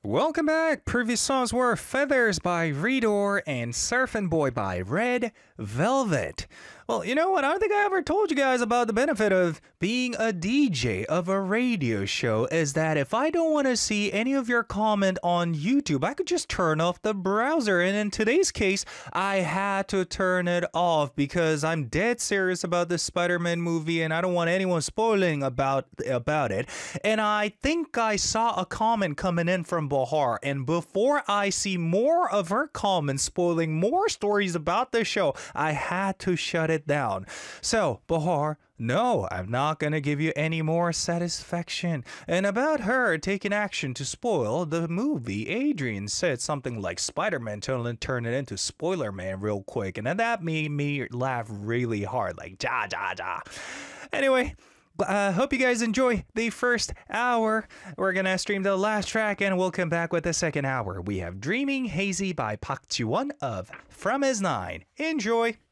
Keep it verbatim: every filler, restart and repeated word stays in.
Welcome back. Previous songs were Feathers by Redor and Surfin' Boy by Red Velvet. Well, you know what? I don't think I ever told you guys about the benefit of being a D J of a radio show is that if I don't want to see any of your comment on YouTube, I could just turn off the browser. And in today's case, I had to turn it off because I'm dead serious about this Spider-Man movie and I don't want anyone spoiling about, about it. And I think I saw a comment coming in from Bahar. And before I see more of her comments spoiling more stories about the show, I had to shut it down. So, Bahar, no, I'm not going to give you any more satisfaction. And about her taking action to spoil the movie, Adrian said something like Spider-Man turned turn it into Spoiler Man real quick. And then that made me laugh really hard, like ja ja ja. Anyway, I uh, hope you guys enjoy the first hour. We're going to stream the last track and we'll come back with the second hour. We have Dreaming Hazy by Pak Ji-won of From Is Nine. Enjoy!